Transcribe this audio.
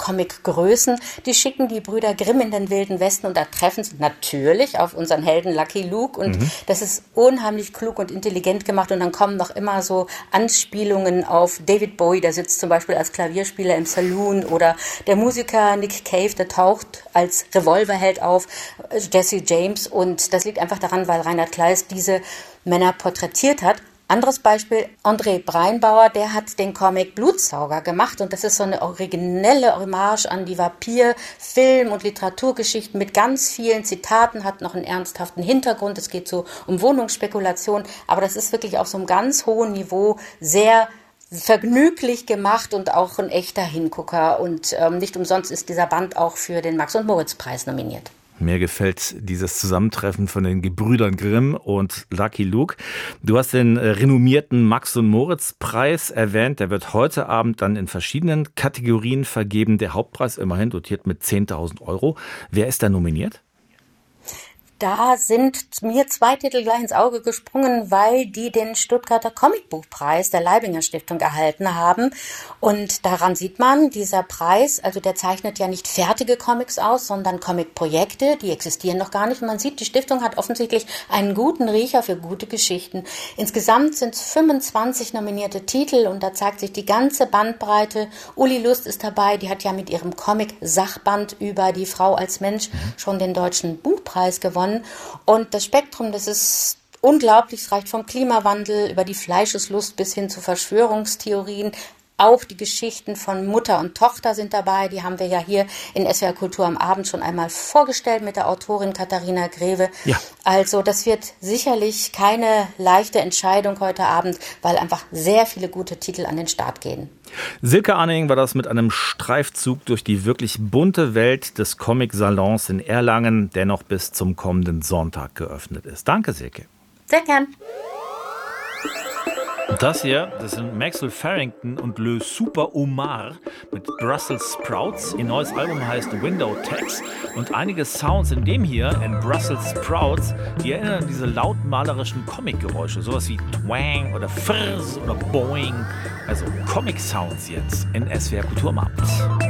Comic-Größen, die schicken die Brüder Grimm in den Wilden Westen und da treffen sie natürlich auf unseren Helden Lucky Luke und das ist unheimlich klug und intelligent gemacht und dann kommen noch immer so Anspielungen auf David Bowie, der sitzt zum Beispiel als Klavierspieler im Saloon oder der Musiker Nick Cave, der taucht als Revolverheld auf, Jesse James und das liegt einfach daran, weil Reinhard Kleist diese Männer porträtiert hat. Anderes Beispiel, André Breinbauer, der hat den Comic Blutsauger gemacht und das ist so eine originelle Hommage an die Vampir-Film- und Literaturgeschichten mit ganz vielen Zitaten, hat noch einen ernsthaften Hintergrund, es geht so um Wohnungsspekulation, aber das ist wirklich auf so einem ganz hohen Niveau sehr vergnüglich gemacht und auch ein echter Hingucker und nicht umsonst ist dieser Band auch für den Max-und-Moritz-Preis nominiert. Mir gefällt dieses Zusammentreffen von den Gebrüdern Grimm und Lucky Luke. Du hast den renommierten Max-und-Moritz-Preis erwähnt. Der wird heute Abend dann in verschiedenen Kategorien vergeben. Der Hauptpreis immerhin dotiert mit 10.000 Euro. Wer ist da nominiert? Da sind mir 2 Titel gleich ins Auge gesprungen, weil die den Stuttgarter Comicbuchpreis der Leibinger Stiftung erhalten haben. Und daran sieht man, dieser Preis, also der zeichnet ja nicht fertige Comics aus, sondern Comicprojekte, die existieren noch gar nicht. Und man sieht, die Stiftung hat offensichtlich einen guten Riecher für gute Geschichten. Insgesamt sind es 25 nominierte Titel und da zeigt sich die ganze Bandbreite. Uli Lust ist dabei, die hat ja mit ihrem Comic-Sachband über die Frau als Mensch schon den Deutschen Buchpreis gewonnen. Und das Spektrum, das ist unglaublich, es reicht vom Klimawandel über die Fleischeslust bis hin zu Verschwörungstheorien. Auch die Geschichten von Mutter und Tochter sind dabei, die haben wir ja hier in SWR Kultur am Abend schon einmal vorgestellt mit der Autorin Katharina Greve. Ja. Also das wird sicherlich keine leichte Entscheidung heute Abend, weil einfach sehr viele gute Titel an den Start gehen. Silke Arning war das mit einem Streifzug durch die wirklich bunte Welt des Comic-Salons in Erlangen, der noch bis zum kommenden Sonntag geöffnet ist. Danke, Silke. Sehr gern. Das hier, das sind Maxwell Farrington und Le Super Omar mit Brussels Sprouts. Ihr neues Album heißt Window Tax und einige Sounds in dem hier, in Brussels Sprouts, die erinnern an diese lautmalerischen Comic-Geräusche, sowas wie Twang oder Frrrs oder Boing. Also Comic-Sounds jetzt in SWR Kultur am Abend.